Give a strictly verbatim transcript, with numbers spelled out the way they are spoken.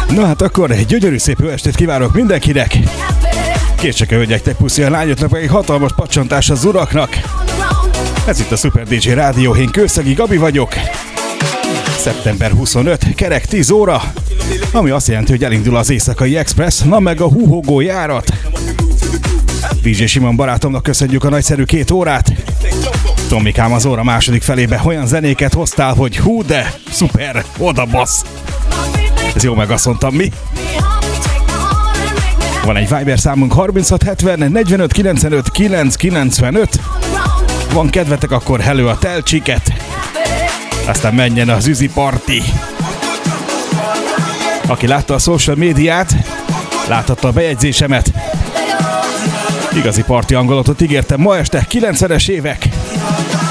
Na hát akkor egy gyönyörű szép jó estét kívánok mindenkinek! Kétsek a hölgyeknek, puszi a lányoknak, meg egy hatalmas pacsantás az uraknak! Ez itt a Super dé dzsé Rádió, én Kőszegi Gabi vagyok. szeptember huszonötödike, kerek tíz óra, ami azt jelenti, hogy elindul az Éjszakai Express, na meg a húhogó járat. dé dzsé Simon barátomnak köszönjük a nagyszerű két órát. Tomikám, az óra második felébe olyan zenéket hoztál, hogy hú de, szuper, oda bassz. Ez jó, meg azt mondtam, mi? Van egy Viber számunk harminchat hetven negyvenöt kilencvenöt kilencszázkilencvenöt. Van kedvetek, akkor hello a telcsiket. Aztán menjen az üzi parti. Aki látta a social médiát, láthatta a bejegyzésemet. Igazi parti hangulatot ígértem ma este, kilencvenes évek.